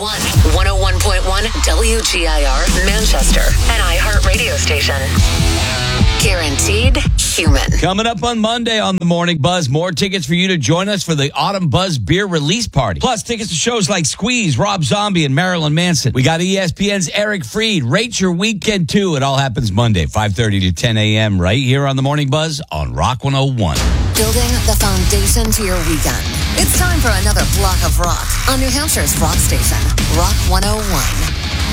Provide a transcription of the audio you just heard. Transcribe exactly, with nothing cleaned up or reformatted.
one, one oh one point one W G I R, Manchester, an iHeart radio station. Guaranteed human. Coming up on Monday on the Morning Buzz, more tickets for you to join us for the Autumn Buzz Beer Release Party. Plus, tickets to shows like Squeeze, Rob Zombie, and Marilyn Manson. We got E S P N's Eric Freed. Rate your weekend, too. It all happens Monday, five thirty to ten a.m. right here on the Morning Buzz on Rock one oh one. Building the foundation to your weekend. It's time for another block of rock on New Hampshire's rock station, Rock one oh one.